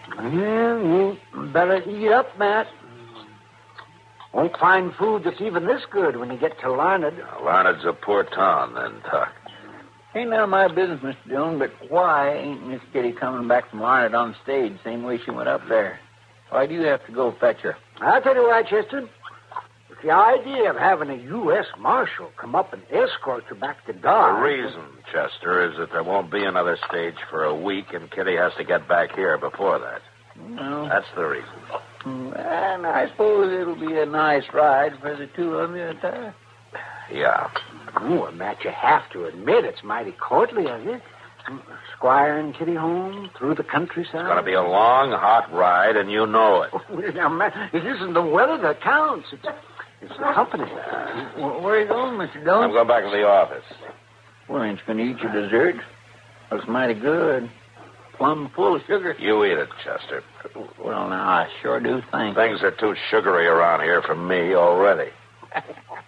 Well, you better eat up, Matt. Won't find food that's even this good when you get to Larned. Larned's a poor town, then, Tuck. Ain't none of my business, Mr. Dillon, but why ain't Miss Kitty coming back from Larned on stage same way she went up there? Why do you have to go fetch her? I'll tell you why, Chester. It's the idea of having a U.S. Marshal come up and escort you back to Dodge. The reason, Chester, is that there won't be another stage for a week, and Kitty has to get back here before that. Well, That's the reason. And I suppose it'll be a nice ride for the two of you. Yeah. Oh, Matt, you have to admit it's mighty courtly of you. Squire and Kitty home through the countryside. It's going to be a long, hot ride, and you know it. Now, Matt, it isn't the weather that counts. It's the company. Where are you going, Mr. Dillon? I'm going back to the office. Well, ain't you going to eat your dessert? Looks mighty good. Plumb full of sugar. You eat it, Chester. Well, now, I sure do think. Things are too sugary around here for me already.